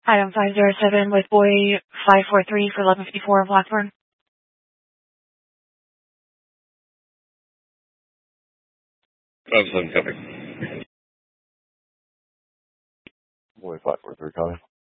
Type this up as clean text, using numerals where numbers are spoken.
Item 507 with Boy 543 for 1154 of Blackburn. Copy. Boy 543 coming.